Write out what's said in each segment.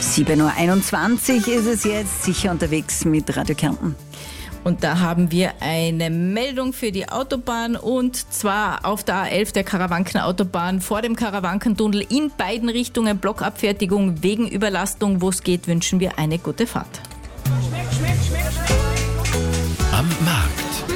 7:21 Uhr ist es jetzt, sicher unterwegs mit Radio Kärnten. Und da haben wir eine Meldung für die Autobahn, und zwar auf der A11 der Karawankener Autobahn vor dem Karawankentunnel in beiden Richtungen Blockabfertigung wegen Überlastung. Wo es geht, wünschen wir eine gute Fahrt. Am Markt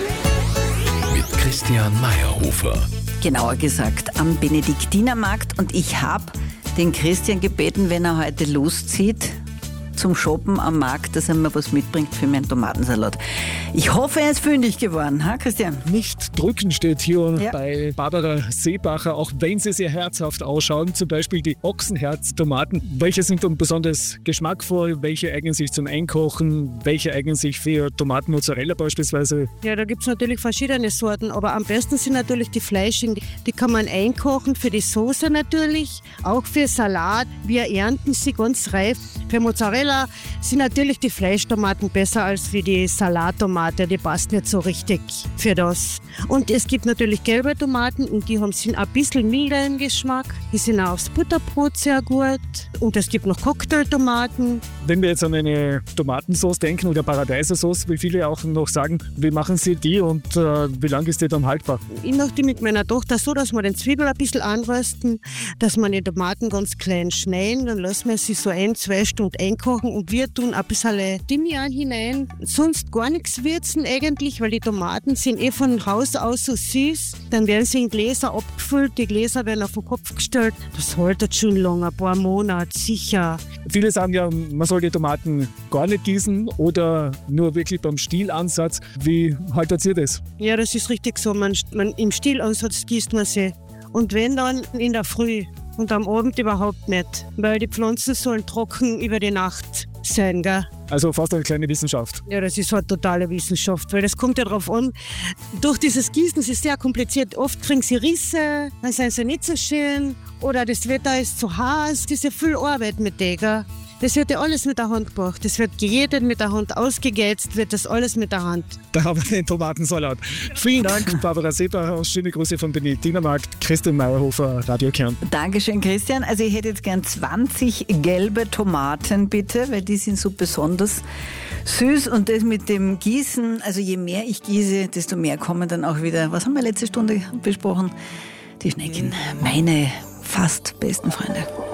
mit Christian Meyerhofer. Genauer gesagt am Benediktinermarkt, und ich habe den Christian gebeten, wenn er heute loszieht zum Shoppen am Markt, dass er mir was mitbringt für meinen Tomatensalat. Ich hoffe, er ist fündig geworden, ha Christian? Nicht drücken steht hier bei Barbara Seebacher, auch wenn sie sehr herzhaft ausschauen. Zum Beispiel die Ochsenherztomaten. Welche sind dann besonders geschmackvoll? Welche eignen sich zum Einkochen? Welche eignen sich für Tomatenmozzarella beispielsweise? Ja, da gibt es natürlich verschiedene Sorten, aber am besten sind natürlich die fleischigen. Die kann man einkochen für die Soße natürlich, auch für Salat. Wir ernten sie ganz reif. Für Mozzarella sind natürlich die Fleischtomaten besser als für die Salattomate. Die passt nicht so richtig für das. Und es gibt natürlich gelbe Tomaten, und die sind ein bisschen milder im Geschmack. Die sind auch aufs Butterbrot sehr gut. Und es gibt noch Cocktailtomaten. Wenn wir jetzt an eine Tomatensauce denken oder Paradeisersauce, wie viele auch noch sagen, wie machen Sie die und wie lange ist die dann haltbar? Ich mache die mit meiner Tochter so, dass wir den Zwiebel ein bisschen anrösten, dass wir die Tomaten ganz klein schneiden, dann lassen wir sie so 1-2 Stunden einkochen, und wir tun ein bisschen Thymian hinein. Sonst gar nichts würzen eigentlich, weil die Tomaten sind von Haus aus so süß. Dann werden sie in Gläser abgefüllt, die Gläser werden auf den Kopf gestellt. Das haltet schon lange, ein paar Monate, sicher. Viele sagen ja, man soll die Tomaten gar nicht gießen oder nur wirklich beim Stielansatz. Wie haltet ihr das? Ja, das ist richtig so. Im Stielansatz gießt man sie. Und wenn, dann in der Früh. Und am Abend überhaupt nicht, weil die Pflanzen sollen trocken über die Nacht sein, gell? Also fast eine kleine Wissenschaft. Ja, das ist halt totale Wissenschaft, weil das kommt ja darauf an. Durch dieses Gießen ist es sehr kompliziert. Oft kriegen sie Risse, dann sind sie nicht so schön, oder das Wetter ist zu heiß. Das ist ja viel Arbeit mit denen, gell? Das wird ja alles mit der Hand gemacht. Das wird gejätet mit der Hand, ausgegeizt wird das alles mit der Hand. Da haben wir den Tomatensalat. Vielen Dank, Barbara Seebacher. Schöne Grüße vom Benediktinermarkt. Christian Meyerhofer, Radio Kärnten. Dankeschön, Christian. Also ich hätte jetzt gern 20 gelbe Tomaten, bitte, weil die sind so besonders süß. Und das mit dem Gießen, also je mehr ich gieße, desto mehr kommen dann auch wieder, was haben wir letzte Stunde besprochen? Die Schnecken, meine fast besten Freunde.